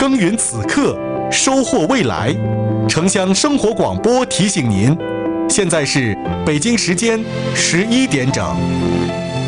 耕耘此刻，收获未来。城乡生活广播提醒您，现在是北京时间11点整。